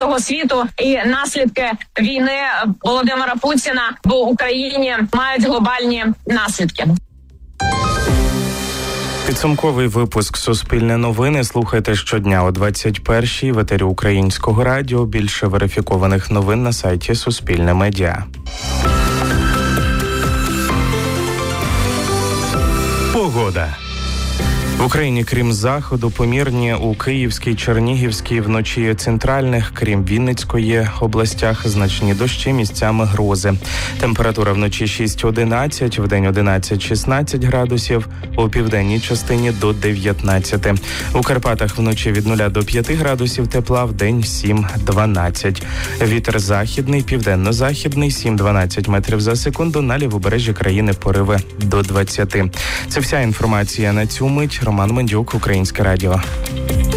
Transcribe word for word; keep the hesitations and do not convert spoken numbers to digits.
всього світу, і наслідки війни Володимира Путіна в Україні мають глобальні наслідки. Підсумковий випуск «Суспільне новини» слухайте щодня о двадцять першій в етері Українського радіо. Більше верифікованих новин на сайті Суспільне Медіа. Погода. В Україні, крім заходу, помірні у Київській, Чернігівській, вночі центральних, крім Вінницької областях, значні дощі, місцями грози. Температура вночі шість-одинадцять, вдень одинадцять-шістнадцять градусів, у південній частині до дев'ятнадцяти. У Карпатах вночі від нуля до п'яти градусів тепла, вдень сім-дванадцять. Вітер західний, південно-західний, сім-дванадцять метрів за секунду, на лівобережжі країни пориви до двадцяти. Це вся інформація на цю мить. Роман Мендюк, Українське радіо.